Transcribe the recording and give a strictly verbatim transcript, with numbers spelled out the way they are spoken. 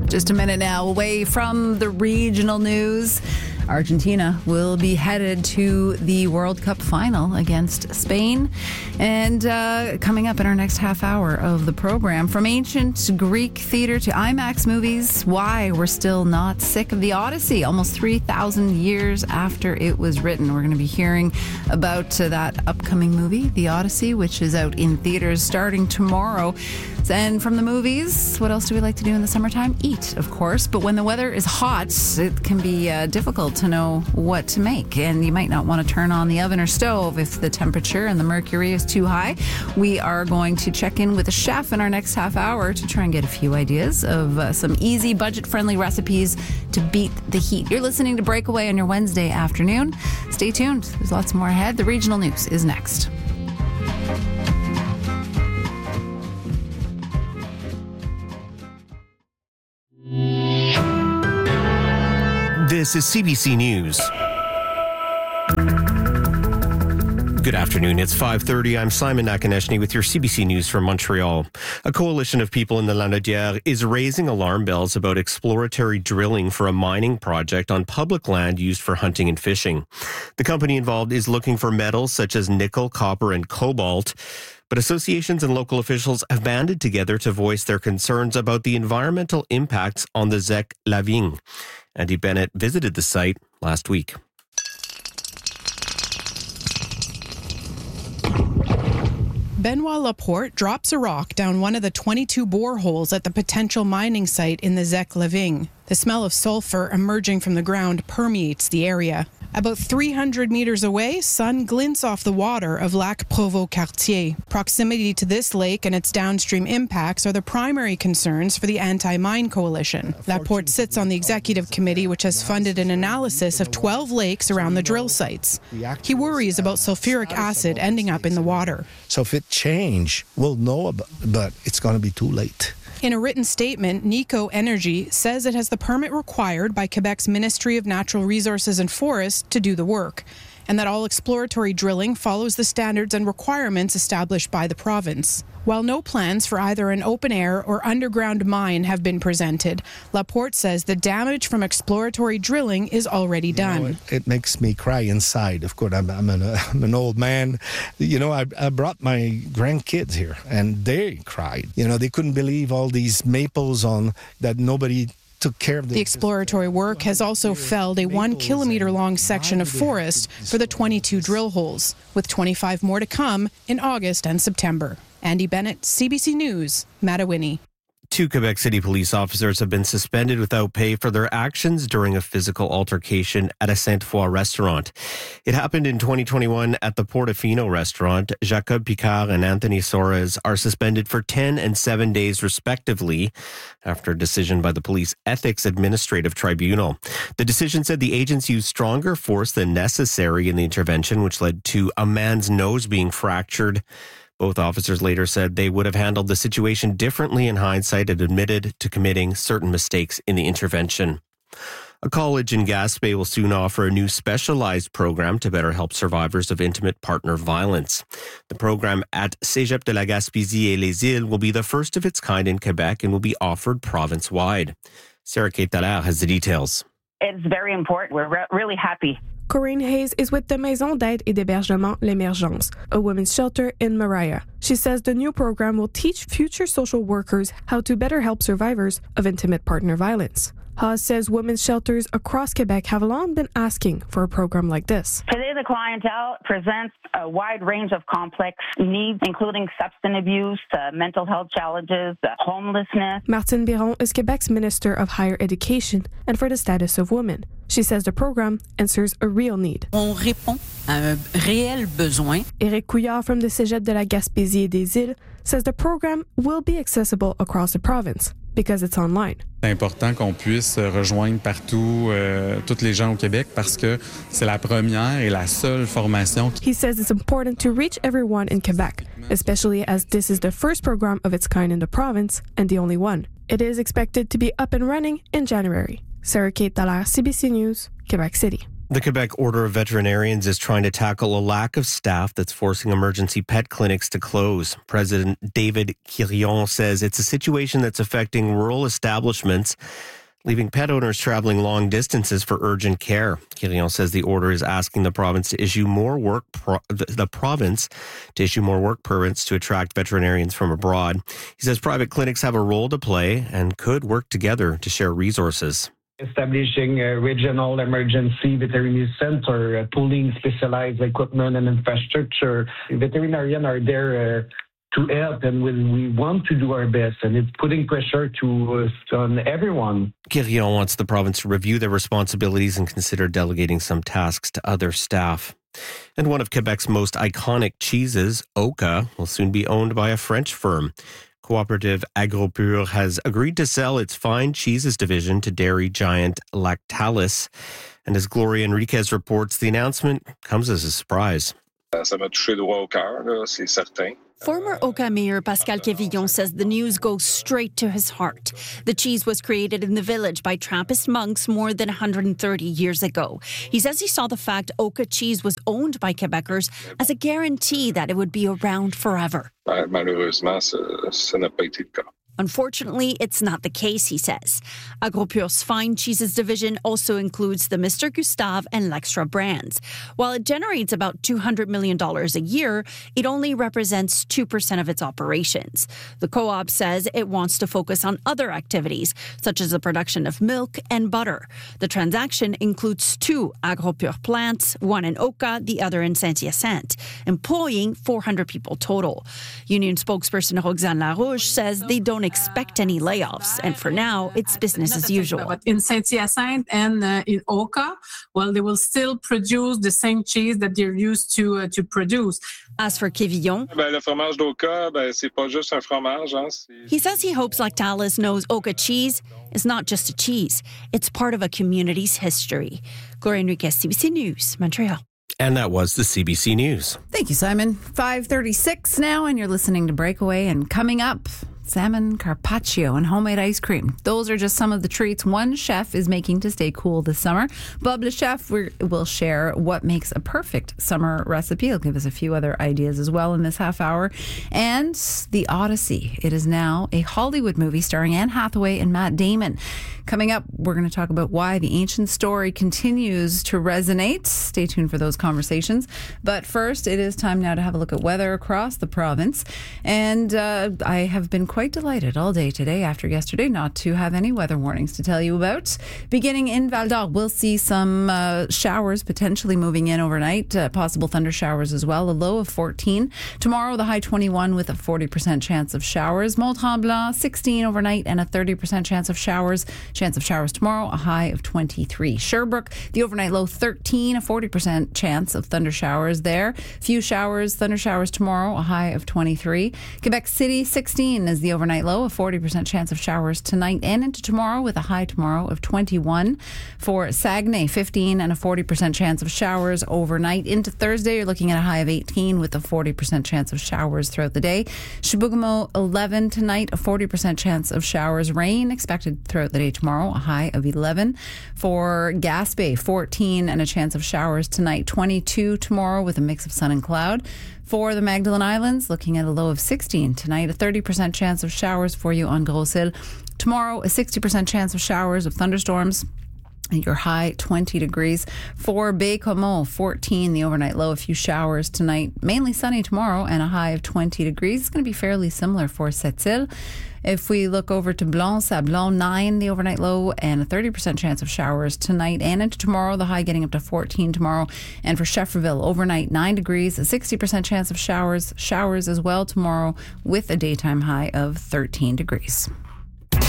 Just a minute now away from the regional news. Argentina will be headed to the World Cup final against Spain. And uh, coming up in our next half hour of the program, from ancient Greek theater to IMAX movies, why we're still not sick of the Odyssey almost three thousand years after it was written. We're going to be hearing about uh, that upcoming movie, The Odyssey, which is out in theaters starting tomorrow. And from the movies, what else do we like to do in the summertime? Eat, of course. But when the weather is hot, it can be uh, difficult to know what to make. And you might not want to turn on the oven or stove if the temperature and the mercury is too high. We are going to check in with a chef in our next half hour to try and get a few ideas of uh, some easy, budget-friendly recipes to beat the heat. You're listening to Breakaway on your Wednesday afternoon. Stay tuned. There's lots more ahead. The regional news is next. This is C B C News. Good afternoon. It's five thirty. I'm Simon Nakaneshny with your C B C News from Montreal. A coalition of people in the Lanaudière is raising alarm bells about exploratory drilling for a mining project on public land used for hunting and fishing. The company involved is looking for metals such as nickel, copper, and cobalt. But associations and local officials have banded together to voice their concerns about the environmental impacts on the Zec Lavigne. Andy Bennett visited the site last week. Benoit Laporte drops a rock down one of the twenty-two boreholes at the potential mining site in the Zec Lavigne. The smell of sulfur emerging from the ground permeates the area. About three hundred meters away, sun glints off the water of Lac Provost-Cartier. Proximity to this lake and its downstream impacts are the primary concerns for the Anti-Mine Coalition. Laporte sits on the executive committee, which has funded an analysis of twelve lakes around the drill sites. He worries about sulfuric acid ending up in the water. So if it changes, we'll know about it, but it's going to be too late. In a written statement, Nico Energy says it has the permit required by Quebec's Ministry of Natural Resources and Forests to do the work, and that all exploratory drilling follows the standards and requirements established by the province. While no plans for either an open-air or underground mine have been presented, Laporte says the damage from exploratory drilling is already done. You know, it, it makes me cry inside. Of course, I'm, I'm, an, uh, I'm an old man. You know, I, I brought my grandkids here, and they cried. You know, they couldn't believe all these maples on that nobody took care of. The exploratory work has also felled a one-kilometer-long section of forest for the twenty-two drill holes, with twenty-five more to come in August and September. Andy Bennett, C B C News, Mattawini. Two Quebec City police officers have been suspended without pay for their actions during a physical altercation at a Sainte-Foy restaurant. It happened in twenty twenty-one at the Portofino restaurant. Jacob Picard and Anthony Soares are suspended for ten and seven days respectively after a decision by the Police Ethics Administrative Tribunal. The decision said the agents used stronger force than necessary in the intervention, which led to a man's nose being fractured. Both officers later said they would have handled the situation differently in hindsight and admitted to committing certain mistakes in the intervention. A college in Gaspé will soon offer a new specialized program to better help survivors of intimate partner violence. The program at Cégep de la Gaspésie et les Îles will be the first of its kind in Quebec and will be offered province-wide. Sarah Kate Dallaire has the details. It's very important. We're re- really happy. Corinne Hayes is with the Maison d'Aide et d'Hébergement L'Émergence, a women's shelter in Mariah. She says the new program will teach future social workers how to better help survivors of intimate partner violence. Haas says women's shelters across Quebec have long been asking for a program like this. Today, the clientele presents a wide range of complex needs, including substance abuse, uh, mental health challenges, uh, homelessness. Martine Biron is Quebec's Minister of Higher Education and for the Status of Women. She says the program answers a real need. On répond à un réel besoin. Éric Couillard from the Cégep de la Gaspésie et des Îles says the program will be accessible across the province because it's online. C'est important qu'on puisse rejoindre partout euh, toutes les gens au Québec parce que c'est la première et la seule formation. He says it's important to reach everyone in Quebec, especially as this is the first program of its kind in the province and the only one. It is expected to be up and running in January. Sarah Kate Dallaire, C B C News, Quebec City. The Quebec Order of Veterinarians is trying to tackle a lack of staff that's forcing emergency pet clinics to close. President David Quirion says it's a situation that's affecting rural establishments, leaving pet owners traveling long distances for urgent care. Quirion says the order is asking the province to issue more work pro- the province to issue more work permits to attract veterinarians from abroad. He says private clinics have a role to play and could work together to share resources. Establishing a regional emergency veterinary center, uh, pooling specialized equipment and infrastructure. Veterinarians are there uh, to help, and we, we want to do our best, and it's putting pressure to uh, on everyone. Quirion wants the province to review their responsibilities and consider delegating some tasks to other staff. And one of Quebec's most iconic cheeses, Oka, will soon be owned by a French firm. Cooperative AgroPure has agreed to sell its fine cheeses division to dairy giant Lactalis. And as Gloria Enriquez reports, the announcement comes as a surprise. Ça m'a touché droit au cœur, là, c'est certain. Former Oka Mayor Pascal Quevillon says the news goes straight to his heart. The cheese was created in the village by Trappist monks more than one hundred thirty years ago. He says he saw the fact Oka cheese was owned by Quebecers as a guarantee that it would be around forever. Malheureusement, ça, ça n'a pas été le cas. Unfortunately, it's not the case, he says. AgroPure's fine cheeses division also includes the Mister Gustave and L'Extra brands. While it generates about two hundred million dollars a year, it only represents two percent of its operations. The co-op says it wants to focus on other activities, such as the production of milk and butter. The transaction includes two AgroPure plants, one in Oka, the other in Saint-Hyacinthe, employing four hundred people total. Union spokesperson Roxane Larouche says they don't expect any layoffs, and for now, it's business as usual. But in Saint-Hyacinthe and uh, in Oka, well, they will still produce the same cheese that they're used to uh, to produce. As for Quevillon, Ben, le fromage d'Oka, ben, c'est pas juste un fromage. Hein, he says he hopes Lactalis knows Oka cheese is not just a cheese. It's part of a community's history. Gloria Enriquez, C B C News, Montreal. And that was the C B C News. Thank you, Simon. five thirty-six now, and you're listening to Breakaway. And coming up, salmon carpaccio and homemade ice cream. Those are just some of the treats one chef is making to stay cool this summer. Bob Le Chef will share what makes a perfect summer recipe. He'll give us a few other ideas as well in this half hour. And The Odyssey. It is now a Hollywood movie starring Anne Hathaway and Matt Damon. Coming up, we're going to talk about why the ancient story continues to resonate. Stay tuned for those conversations. But first, it is time now to have a look at weather across the province. And uh, I have been quite delighted all day today after yesterday not to have any weather warnings to tell you about. Beginning in Val d'Or, we'll see some uh, showers potentially moving in overnight, uh, possible thunder showers as well, a low of fourteen. Tomorrow, the high twenty-one with a forty percent chance of showers. Mont-Tremblant, sixteen overnight and a thirty percent chance of showers. Chance of showers tomorrow, a high of twenty-three. Sherbrooke, the overnight low thirteen, a forty percent chance of thunder showers there. Few showers, thunder showers tomorrow, a high of twenty-three. Quebec City, sixteen is the overnight low, a forty percent chance of showers tonight and into tomorrow with a high tomorrow of twenty-one. For Saguenay, fifteen and a forty percent chance of showers overnight. Into Thursday, you're looking at a high of eighteen with a forty percent chance of showers throughout the day. Chibougamau, eleven tonight, a forty percent chance of showers. Rain expected throughout the day tomorrow, a high of eleven. For Gaspé, fourteen and a chance of showers tonight, twenty-two tomorrow with a mix of sun and cloud. For the Magdalen Islands, looking at a low of sixteen tonight, a thirty percent chance of showers for you on Gros Isle. Tomorrow, a sixty percent chance of showers of thunderstorms. Your high twenty degrees. For Baie-Comeau, fourteen, the overnight low, a few showers tonight, mainly sunny tomorrow, and a high of twenty degrees. It's going to be fairly similar for Sept-Îles. If we look over to Blanc-Sablon, nine, the overnight low, and a thirty percent chance of showers tonight and into tomorrow, the high getting up to fourteen tomorrow. And for Schefferville, overnight, nine degrees, a sixty percent chance of showers, showers as well tomorrow with a daytime high of thirteen degrees.